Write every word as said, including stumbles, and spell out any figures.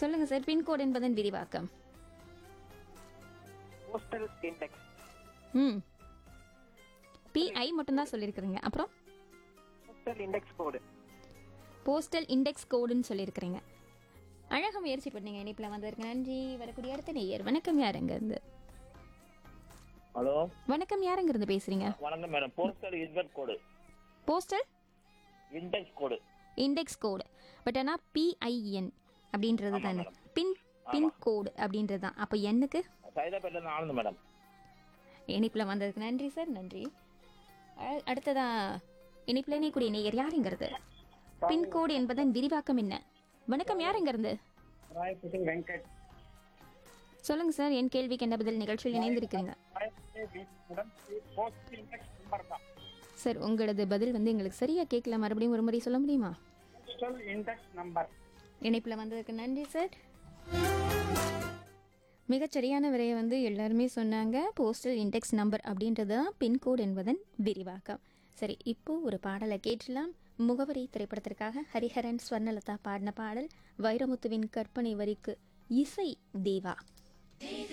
சொல்லுங்க sir. Pincode என்பதன் விரிவாக்கம். Postal index. ம் பிஐ மட்டும்தான் சொல்லியிருக்கிறீங்க. அப்புறம் போஸ்டல் இண்டெக்ஸ் கோடு. போஸ்டல் இண்டெக்ஸ் கோடுன்னு சொல்லியிருக்கிறீங்க. அழகாக முயற்சி பண்ணீங்க. இணைப்பில் வந்ததற்கு நன்றி. வரக்கூடிய அடுத்த நேயர். வணக்கம், யாருங்க இருந்து? ஹலோ வணக்கம், யாருங்க இருந்து பேசுறீங்க? வணக்கம் madam. Postal invert code, postal index code. Index code. But ஆனால் பிஐஎன் அப்படின்றது தானே பின் பின் கோடு அப்படின்றது தான். அப்போ எண்ணுக்கு சைதாப்பேட்டில இருந்து ஆனந்த் மேடம். இணைப்பில் வந்ததுக்கு நன்றி சார், நன்றி. அ- அடுத்ததா இணைப்பில் இணையக்கூடிய நேயர் யாருங்கிறது? பின்கோடு என்பதன் விரிவாக்கம் என்ன? வணக்கம், யாருங்க இருந்து? ராயப்பேட்டை வெங்கட். சொல்லுங்க சார். என் கேள்விக்கு என்ன பதில்? நிகழ்ச்சியில் இணைந்திருக்கிறீங்க போஸ்டல் இண்டெக்ஸ் நம்பர் தான். சார். உங்களது பதில் வந்து எங்களுக்கு சரியா கேட்கல. மறுபடியும் ஒரு முறை சொல்ல முடியுமா? Postal index number. இணைப்பில் வந்ததுக்கு நன்றி சார். மிகச்சரியான விரையை வந்து எல்லாருமே சொன்னாங்க. போஸ்டல் இண்டெக்ஸ் நம்பர் அப்படின்றது தான் பின்கோடு என்பதன் விரிவாக்கம். சரி, இப்போ ஒரு பாடலை கேட்கலாம். முகவரி திரைப்படத்திற்காக ஹரிஹரன் ஸ்வர்ணலதா பாடின பாடல். வைரமுத்துவின் கற்பனை வரிக்கு இசை தேவா.